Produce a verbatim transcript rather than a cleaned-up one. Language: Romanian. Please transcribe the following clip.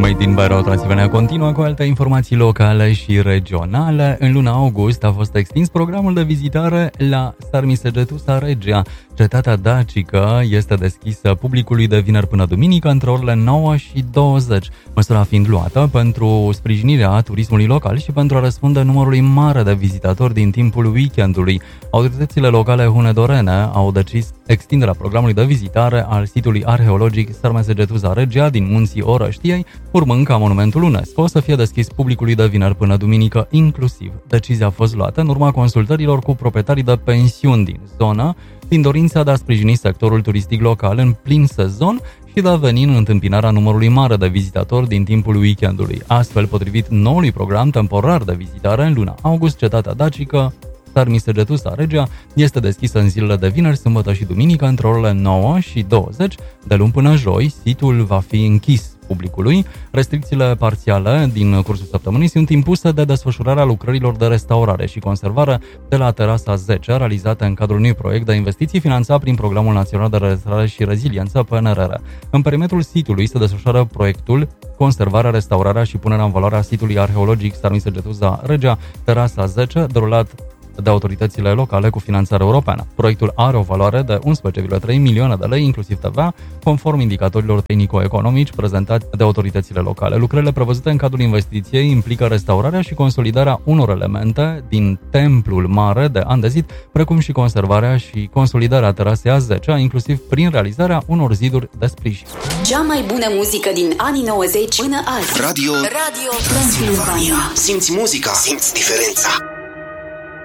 Made in Bairro Transilvania continuă cu alte informații locale și regionale. În luna august a fost extins programul de vizitare la Sarmisegetusa Regia. Cetatea dacică este deschisă publicului de vineri până duminică între orele nouă și douăzeci. Măsura fiind luată pentru sprijinirea turismului local și pentru a răspunde numărului mare de vizitatori din timpul weekendului. Autoritățile locale hunedorene au decis extinderea programului de vizitare al sitului arheologic Sarmisegetusa Regia din munții Orăștiei, urmând ca monumentul UNESCO să fie deschis publicului de vineri până duminică inclusiv. Decizia a fost luată în urma consultărilor cu proprietarii de pensiuni din zonă, din dorința de a sprijini sectorul turistic local în plin sezon și de a veni în întâmpinarea numărului mare de vizitatori din timpul weekendului. Astfel, potrivit noului program temporar de vizitare în luna august, cetatea dacică Sarmisegetusa Regia este deschisă în zilele de vineri, sâmbătă și duminică între orele nouă și douăzeci. De luni până joi, situl va fi închis publicului. Restricțiile parțiale din cursul săptămânii sunt impuse de desfășurarea lucrărilor de restaurare și conservare de la Terasa zece, realizate în cadrul unui proiect de investiții finanțat prin Programul Național de Restaurare și Reziliență, P N R R. În perimetrul sitului se desfășoară proiectul conservarea, restaurarea și punerea în valoare a sitului arheologic Sarmisegetusa Regia, Terasa zece, derulat de autoritățile locale cu finanțare europeană. Proiectul are o valoare de unsprezece virgulă trei milioane de lei, inclusiv T V A, conform indicatorilor tehnico-economici prezentați de autoritățile locale. Lucrările prevăzute în cadrul investiției implică restaurarea și consolidarea unor elemente din templul mare de Andezit, precum și conservarea și consolidarea terasei A zece, inclusiv prin realizarea unor ziduri de sprijin. Cea mai bună muzică din anii nouăzeci până azi. Radio, Radio Transilvania. Simți muzica, simți diferența.